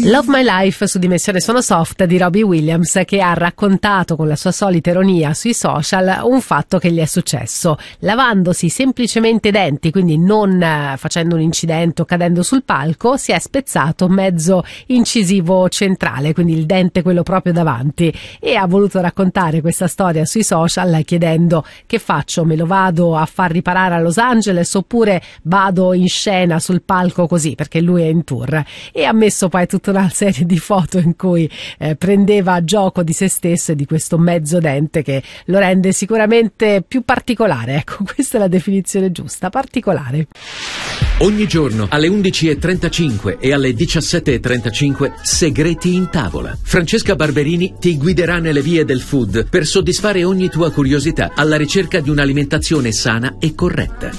Love My Life su Dimensione Suono Soft di Robbie Williams, che ha raccontato con la sua solita ironia sui social un fatto che gli è successo. Lavandosi semplicemente i denti, quindi non facendo un incidente o cadendo sul palco, si è spezzato mezzo incisivo centrale, quindi il dente quello proprio davanti, e ha voluto raccontare questa storia sui social chiedendo: che faccio? Me lo vado a far riparare a Los Angeles oppure vado in scena sul palco così, perché lui è in tour? E ha messo poi tutta una serie di foto in cui prendeva gioco di se stesso e di questo mezzo dente che lo rende sicuramente più particolare. Ecco, questa è la definizione giusta: particolare. Ogni giorno alle 11:35 e alle 17:35 Segreti in tavola. Francesca Barberini ti guiderà nelle vie del food per soddisfare ogni tua curiosità alla ricerca di un'alimentazione sana e corretta.